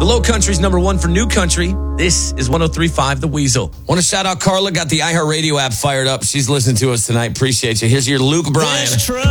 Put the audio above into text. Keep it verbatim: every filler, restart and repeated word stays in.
The Low Country's number one for new country. This is one oh three point five The Weasel. Want to shout out Carla, got the iHeartRadio app fired up. She's listening to us tonight. Appreciate you. Here's your Luke Bryan.